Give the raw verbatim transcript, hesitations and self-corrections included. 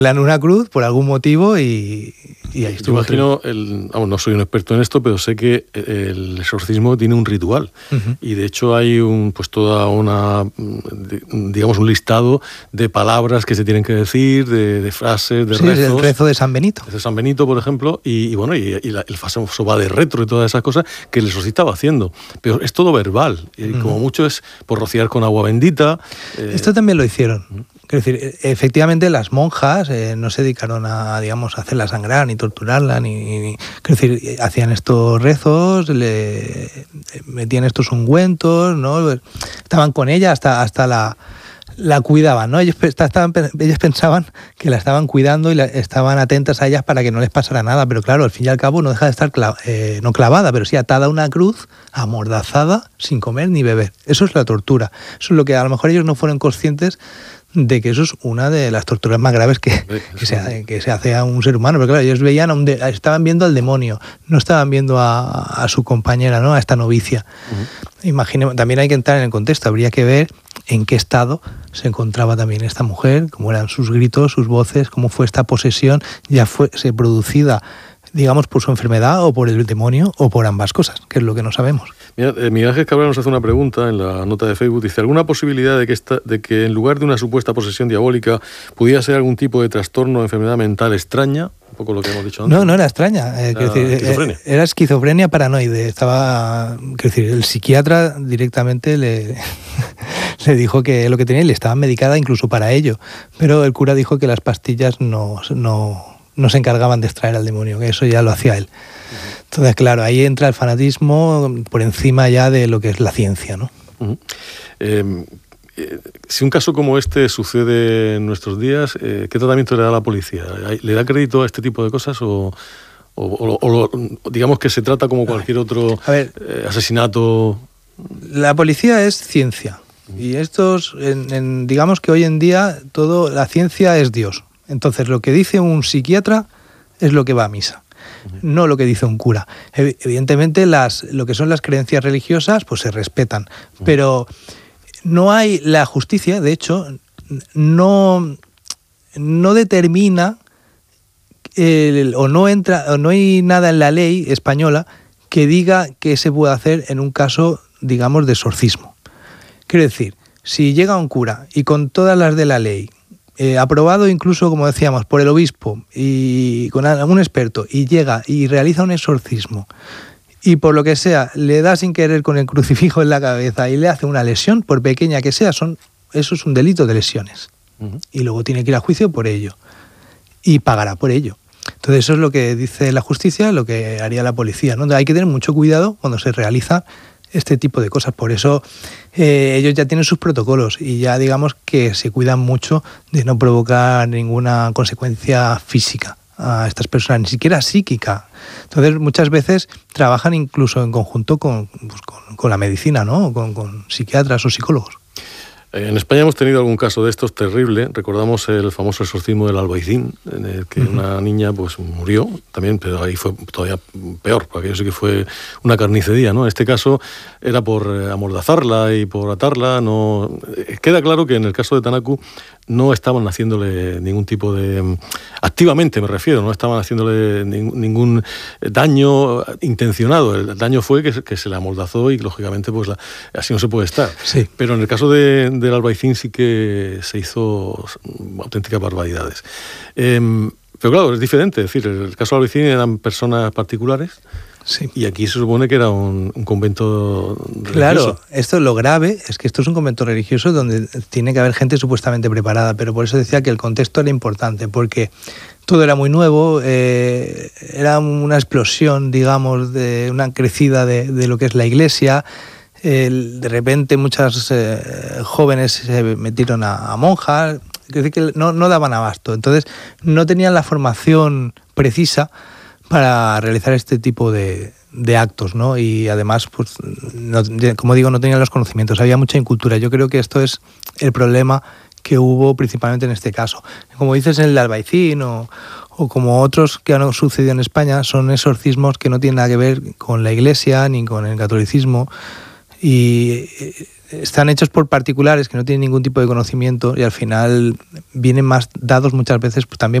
dan una cruz por algún motivo y, y ahí estuvo. Yo imagino, el, vamos, no soy un experto en esto, pero sé que el exorcismo tiene un ritual. Uh-huh. Y de hecho hay un, pues toda una, digamos, un listado de palabras que se tienen que decir, de, de frases, de sí, rezos. El rezo de San Benito. De San Benito, por ejemplo, y, y bueno, y, y la, el famoso va de retro y todas esas cosas que el exorcista va haciendo. Pero es todo verbal. Y uh-huh. como mucho es por rociar con agua bendita. Eh... Esto también lo hicieron. Uh-huh. Quiero decir, efectivamente las monjas eh, no se dedicaron a, digamos, a hacerla sangrar, ni torturarla, ni, ni quiero decir, hacían estos rezos, le metían estos ungüentos, ¿no? Estaban con ella hasta, hasta la, la cuidaban, ¿no? Ellos, estaban, ellos pensaban que la estaban cuidando y la, estaban atentas a ellas para que no les pasara nada, pero claro, al fin y al cabo no deja de estar clav- eh, no clavada, pero sí atada a una cruz, amordazada, sin comer ni beber. Eso es la tortura. Eso es lo que a lo mejor ellos no fueron conscientes de que eso es una de las torturas más graves que, que, se, hace, que se hace a un ser humano. Porque claro, ellos veían a un de, estaban viendo al demonio, no estaban viendo a, a su compañera, ¿no? A esta novicia. Uh-huh. Imaginemos, también hay que entrar en el contexto, habría que ver en qué estado se encontraba también esta mujer, cómo eran sus gritos, sus voces, cómo fue esta posesión, ya fue se producida, digamos, por su enfermedad o por el demonio o por ambas cosas, que es lo que no sabemos. Mira, eh, Miguel Ángel Cabral nos hace una pregunta en la nota de Facebook. Dice, ¿alguna posibilidad de que, esta, de que en lugar de una supuesta posesión diabólica pudiera ser algún tipo de trastorno o enfermedad mental extraña? Un poco lo que hemos dicho antes. No, no era extraña. Eh, era, decir, esquizofrenia. Eh, era esquizofrenia paranoide. Estaba, decir, el psiquiatra directamente le, le dijo que lo que tenía y le estaba medicada incluso para ello. Pero el cura dijo que las pastillas no... no no se encargaban de extraer al demonio, que eso ya lo hacía él. Uh-huh. Entonces, claro, ahí entra el fanatismo por encima ya de lo que es la ciencia, ¿no? Uh-huh. Eh, eh, si un caso como este sucede en nuestros días, eh, ¿qué tratamiento le da a la policía? ¿Le da crédito a este tipo de cosas o, o, o, o, o digamos que se trata como cualquier otro a ver, eh, asesinato? La policía es ciencia. Uh-huh. Y estos, en, en, digamos que hoy en día todo, la ciencia es Dios. Entonces, lo que dice un psiquiatra es lo que va a misa, uh-huh. no lo que dice un cura. Evidentemente, las, lo que son las creencias religiosas, pues se respetan, uh-huh. pero no hay la justicia, de hecho, no, no determina el, o no entra, o no hay nada en la ley española que diga qué se puede hacer en un caso, digamos, de exorcismo. Quiero decir, si llega un cura y con todas las de la ley, Eh, aprobado incluso, como decíamos, por el obispo y con algún experto, y llega y realiza un exorcismo y por lo que sea le da sin querer con el crucifijo en la cabeza y le hace una lesión, por pequeña que sea, son, eso es un delito de lesiones. Uh-huh. Y luego tiene que ir a juicio por ello y pagará por ello. Entonces eso es lo que dice la justicia, lo que haría la policía, ¿no? Hay que tener mucho cuidado cuando se realiza este tipo de cosas. Por eso eh, ellos ya tienen sus protocolos y ya digamos que se cuidan mucho de no provocar ninguna consecuencia física a estas personas, ni siquiera psíquica. Entonces muchas veces trabajan incluso en conjunto con, pues, con, con la medicina, ¿no? Con, con psiquiatras o psicólogos. En España hemos tenido algún caso de estos terrible. Recordamos el famoso exorcismo del Albaicín, en el que uh-huh. una niña pues murió también, pero ahí fue todavía peor, porque aquello sí que fue una carnicería, ¿no? En este caso era por amordazarla y por atarla. No queda claro que en el caso de Tanaku no estaban haciéndole ningún tipo de... Activamente me refiero, no estaban haciéndole ningún daño intencionado. El daño fue que, que se la amordazó y, lógicamente, pues la, así no se puede estar. Sí. Pero en el caso de, del Albaicín sí que se hizo auténticas barbaridades. Eh, pero claro, es diferente. Es decir, en el caso del Albaicín eran personas particulares. Sí. Y aquí se supone que era un, un convento religioso. Claro, esto lo grave es que esto es un convento religioso donde tiene que haber gente supuestamente preparada, pero por eso decía que el contexto era importante, porque todo era muy nuevo, eh, era una explosión, digamos, de una crecida de, de lo que es la iglesia. Eh, de repente muchas eh, jóvenes se metieron a, a monjas, es decir, que no, no daban abasto, entonces no tenían la formación precisa para realizar este tipo de, de actos, ¿no? Y además, pues, no, como digo, no tenían los conocimientos, había mucha incultura. Yo creo que esto es el problema que hubo principalmente en este caso. Como dices, en el Albaicín o, o como otros que han sucedido en España, son exorcismos que no tienen nada que ver con la Iglesia ni con el catolicismo. Y están hechos por particulares que no tienen ningún tipo de conocimiento y al final vienen más dados muchas veces pues, también